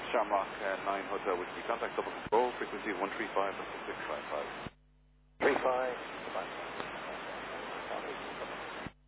Shamrock 9 Hotel Whiskey. Contact double control, frequency 135 and 655. 35.